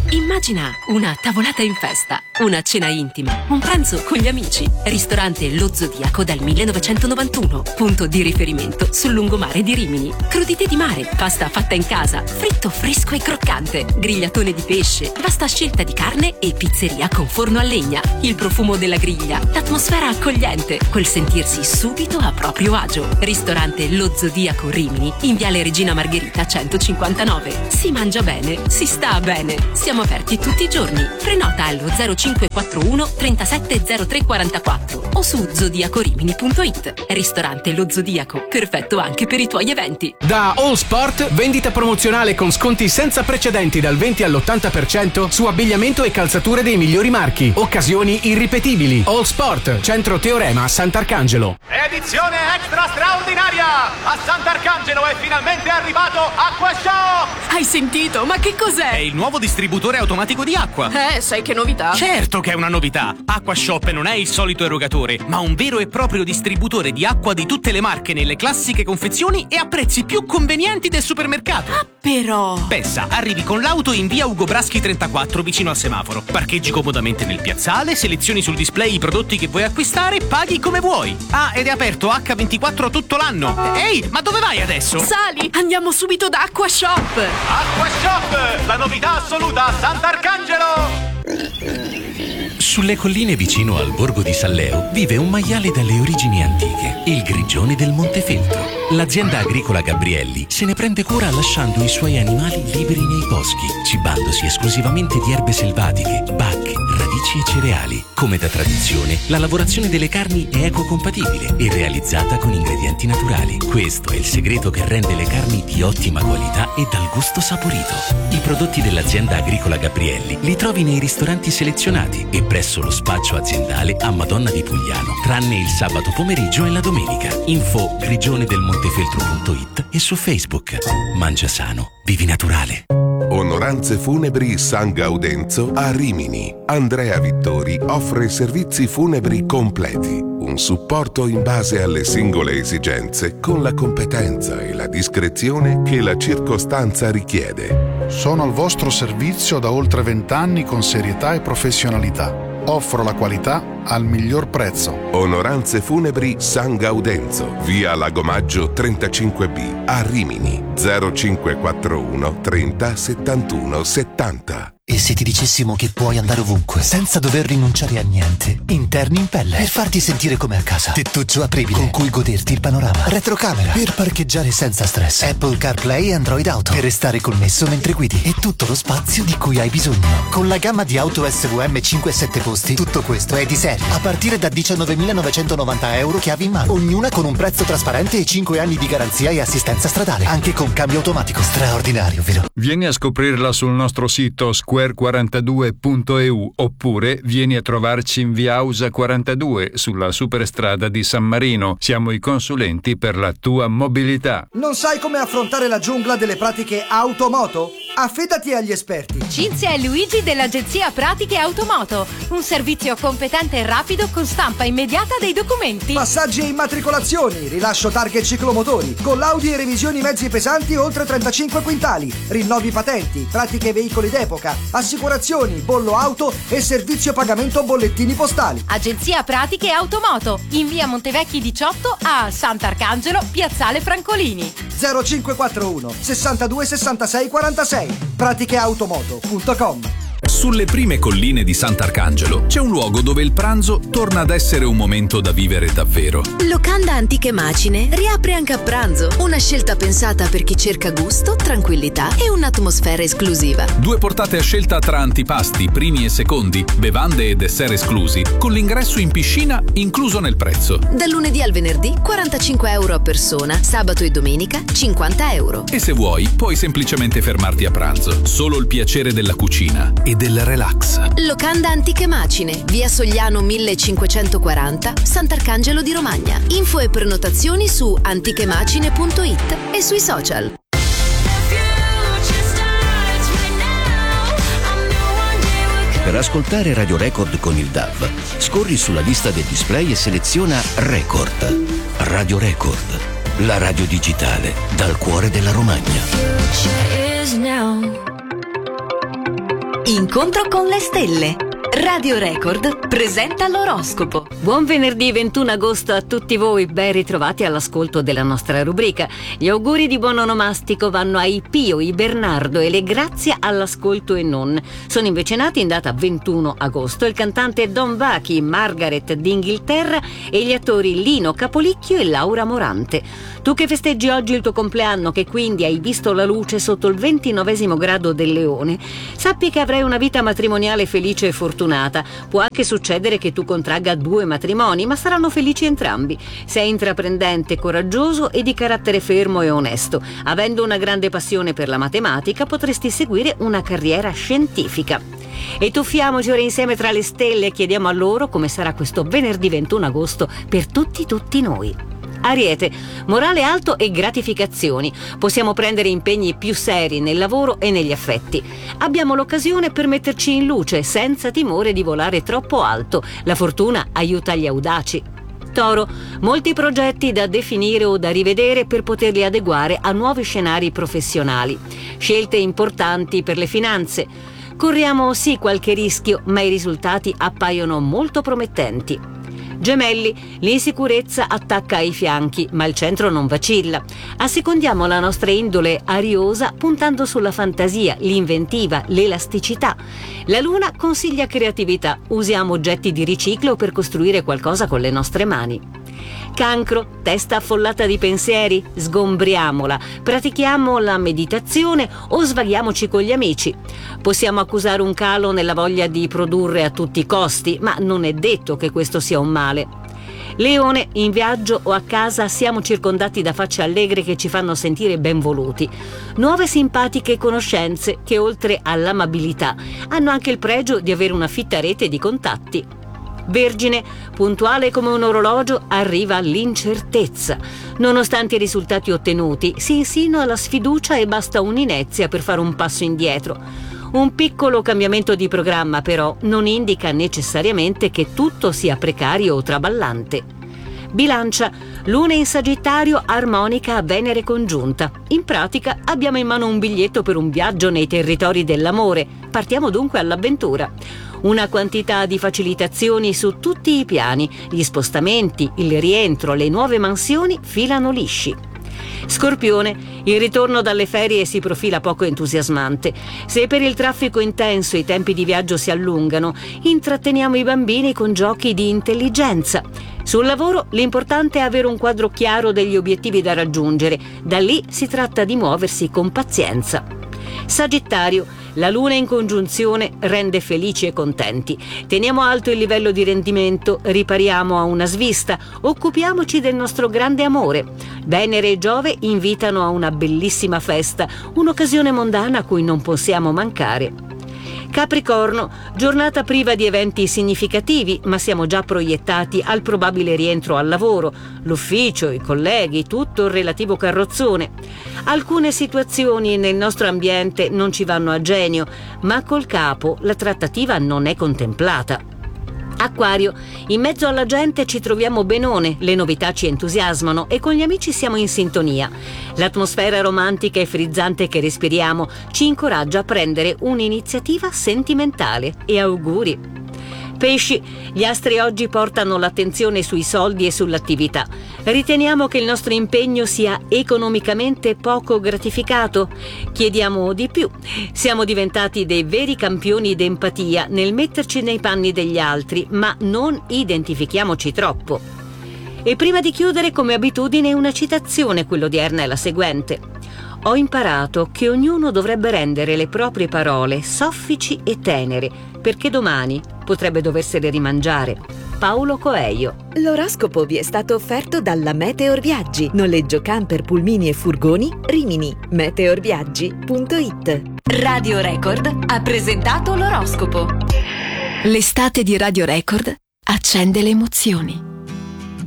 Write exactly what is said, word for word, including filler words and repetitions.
Immagina una tavolata in festa, una cena intima, un pranzo con gli amici. Ristorante Lo Zodiaco dal millenovecentonovantuno, punto di riferimento sul lungomare di Rimini. Crudité di mare, pasta fatta in casa, fritto fresco e croccante, grigliatone di pesce, vasta scelta di carne e pizzeria con forno a legna. Il profumo della griglia, l'atmosfera accogliente, quel sentirsi subito a proprio agio. Ristorante Lo Zodiaco Rimini, in Viale Regina Margherita centocinquantanove. Si mangia bene, si sta bene. Siamo aperti tutti i giorni. Prenota allo zero cinque quattro uno trentasette zero tre quarantaquattro o su zodiacorimini punto it. Ristorante Lo Zodiaco, perfetto anche per i tuoi eventi. Da All Sport, vendita promozionale con sconti senza precedenti dal venti all'ottanta per cento su abbigliamento e calzature dei migliori marchi. Occasioni irripetibili. All Sport, Centro Teorema a Sant'Arcangelo. Edizione extra straordinaria! A Sant'Arcangelo è finalmente arrivato Acqua Shop! Hai sentito? Ma che cos'è? È il nuovo distributore automatico di acqua. Eh, sai che novità? Certo che è una novità. Acqua Shop non è il solito erogatore, ma un vero e proprio distributore di acqua di tutte le marche nelle classiche confezioni e a prezzi più convenienti del supermercato. Ah, però... Pensa, arrivi con l'auto in via Ugo Braschi trentaquattro vicino al semaforo. Parcheggi comodamente nel piazzale, selezioni sul display i prodotti che vuoi acquistare, paghi come vuoi. Ah, ed è aperto acca ventiquattro tutto l'anno. Ehi, ma dove vai adesso? Sali, andiamo subito da Acqua Shop. Acqua Shop, la novità assoluta a Sant'Arcangelo. Sulle colline vicino al borgo di Salleo vive un maiale dalle origini antiche, il grigione del Montefeltro. L'azienda agricola Gabrielli se ne prende cura lasciando i suoi animali liberi nei boschi, cibandosi esclusivamente di erbe selvatiche, bacche, radici e cereali. Come da tradizione, la lavorazione delle carni è ecocompatibile e realizzata con ingredienti naturali. Questo è il segreto che rende le carni di ottima qualità e dal gusto saporito. I prodotti dell'azienda agricola Gabrielli li trovi nei ristoranti selezionati e presso lo spaccio aziendale a Madonna di Pugliano, tranne il sabato pomeriggio e la domenica. Info grigione del montefeltro punto it e su Facebook. Mangia sano, vivi naturale. Onoranze Funebri San Gaudenzo a Rimini. Andrea Vittori offre servizi funebri completi. Un supporto in base alle singole esigenze con la competenza e la discrezione che la circostanza richiede. Sono al vostro servizio da oltre vent'anni con serietà e professionalità. Offro la qualità al miglior prezzo. Onoranze Funebri San Gaudenzo, via Lagomaggio trentacinque B, a Rimini. zero cinque quattro uno trenta settantuno settanta. E se ti dicessimo che puoi andare ovunque senza dover rinunciare a niente? Interni in pelle per farti sentire come a casa. Tettuccio apribile con cui goderti il panorama. Retrocamera per parcheggiare senza stress. Apple CarPlay e Android Auto per restare connesso mentre guidi. E tutto lo spazio di cui hai bisogno. Con la gamma di auto S V M cinque e sette posti, tutto questo è di serie. A partire da diciannovemilanovecentovananta euro chiavi in mano. Ognuna con un prezzo trasparente e cinque anni di garanzia e assistenza stradale. Anche con cambio automatico. Straordinario, vero? Vieni a scoprirla sul nostro sito square quarantadue punto e u oppure vieni a trovarci in via Ausa quarantadue sulla superstrada di San Marino. Siamo i consulenti per la tua mobilità. Non sai come affrontare la giungla delle pratiche automoto? Affidati agli esperti. Cinzia e Luigi dell'agenzia Pratiche Automoto. Un servizio competente e rapido con stampa immediata dei documenti. Passaggi e immatricolazioni, rilascio targhe e ciclomotori, collaudi e revisioni mezzi pesanti oltre trentacinque quintali, rinnovi patenti, pratiche veicoli d'epoca, assicurazioni, bollo auto e servizio pagamento bollettini postali. Agenzia Pratiche Automoto, in via Montevecchi diciotto a Sant'Arcangelo, piazzale Francolini. zero cinque quattro uno sessantadue sessantasei quarantasei. pratiche automoto punto com. Sulle prime colline di Sant'Arcangelo c'è un luogo dove il pranzo torna ad essere un momento da vivere davvero. Locanda Antiche Macine riapre anche a pranzo. Una scelta pensata per chi cerca gusto, tranquillità e un'atmosfera esclusiva. Due portate a scelta tra antipasti, primi e secondi, bevande e dessert esclusi, con l'ingresso in piscina incluso nel prezzo. Dal lunedì al venerdì quarantacinque euro a persona, sabato e domenica cinquanta euro. E se vuoi puoi semplicemente fermarti a pranzo. Solo il piacere della cucina e del relax. Locanda Antiche Macine, via Sogliano millecinquecentoquaranta, Sant'Arcangelo di Romagna. Info e prenotazioni su antichemacine punto it e sui social. Per ascoltare Radio Record con il D A V, scorri sulla lista del display e seleziona Record. Radio Record, la radio digitale dal cuore della Romagna. Incontro con le stelle. Radio Record presenta l'oroscopo. Buon venerdì ventuno agosto a tutti voi, ben ritrovati all'ascolto della nostra rubrica. Gli auguri di buon onomastico vanno ai Pio, i Bernardo e le Grazia all'ascolto e non. Sono invece nati in data ventuno agosto il cantante Don Vachi, Margaret d'Inghilterra e gli attori Lino Capolicchio e Laura Morante. Tu che festeggi oggi il tuo compleanno, che quindi hai visto la luce sotto il ventinovesimo grado del Leone, sappi che avrai una vita matrimoniale felice e fortunata. Può anche succedere che tu contragga due matrimoni, ma saranno felici entrambi. Sei intraprendente, coraggioso e di carattere fermo e onesto. Avendo una grande passione per la matematica, potresti seguire una carriera scientifica. E tuffiamoci ora insieme tra le stelle e chiediamo a loro come sarà questo venerdì ventuno agosto per tutti tutti noi. Ariete, morale alto e gratificazioni. Possiamo prendere impegni più seri nel lavoro e negli affetti. Abbiamo l'occasione per metterci in luce senza timore di volare troppo alto. La fortuna aiuta gli audaci. Toro, molti progetti da definire o da rivedere per poterli adeguare a nuovi scenari professionali. Scelte importanti per le finanze. Corriamo sì qualche rischio, ma i risultati appaiono molto promettenti. Gemelli, l'insicurezza attacca ai fianchi, ma il centro non vacilla. Assecondiamo la nostra indole ariosa puntando sulla fantasia, l'inventiva, l'elasticità. La luna consiglia creatività, usiamo oggetti di riciclo per costruire qualcosa con le nostre mani. Cancro, testa affollata di pensieri, sgombriamola, pratichiamo la meditazione o svaghiamoci con gli amici. Possiamo accusare un calo nella voglia di produrre a tutti i costi, ma non è detto che questo sia un male. Leone, in viaggio o a casa siamo circondati da facce allegre che ci fanno sentire benvoluti. Nuove simpatiche conoscenze che oltre all'amabilità hanno anche il pregio di avere una fitta rete di contatti. Vergine, puntuale come un orologio, arriva l'incertezza. Nonostante i risultati ottenuti, si insinua la sfiducia e basta un'inezia per fare un passo indietro. Un piccolo cambiamento di programma, però, non indica necessariamente che tutto sia precario o traballante. Bilancia, luna in Sagittario, armonica a Venere congiunta. In pratica abbiamo in mano un biglietto per un viaggio nei territori dell'amore. Partiamo dunque all'avventura. Una quantità di facilitazioni su tutti i piani, gli spostamenti, il rientro, le nuove mansioni filano lisci. Scorpione, il ritorno dalle ferie si profila poco entusiasmante. Se per il traffico intenso i tempi di viaggio si allungano, intratteniamo i bambini con giochi di intelligenza. Sul lavoro l'importante è avere un quadro chiaro degli obiettivi da raggiungere, da lì si tratta di muoversi con pazienza. Sagittario, la luna in congiunzione rende felici e contenti. Teniamo alto il livello di rendimento, ripariamo a una svista, occupiamoci del nostro grande amore. Venere e Giove invitano a una bellissima festa, un'occasione mondana a cui non possiamo mancare. Capricorno, giornata priva di eventi significativi, ma siamo già proiettati al probabile rientro al lavoro, l'ufficio, i colleghi, tutto il relativo carrozzone. Alcune situazioni nel nostro ambiente non ci vanno a genio, ma col capo la trattativa non è contemplata. Acquario, in mezzo alla gente ci troviamo benone, le novità ci entusiasmano e con gli amici siamo in sintonia. L'atmosfera romantica e frizzante che respiriamo ci incoraggia a prendere un'iniziativa sentimentale. E auguri! Pesci, gli astri oggi portano l'attenzione sui soldi e sull'attività. Riteniamo che il nostro impegno sia economicamente poco gratificato? Chiediamo di più. Siamo diventati dei veri campioni d'empatia nel metterci nei panni degli altri, ma non identifichiamoci troppo. E prima di chiudere, come abitudine, una citazione, quello odierna è la seguente. Ho imparato che ognuno dovrebbe rendere le proprie parole soffici e tenere, perché domani potrebbe doversele rimangiare. Paolo Coelho. L'oroscopo vi è stato offerto dalla Meteor Viaggi. Noleggio camper, pulmini e furgoni, Rimini. meteorviaggi punto it. Radio Record ha presentato l'oroscopo. L'estate di Radio Record accende le emozioni.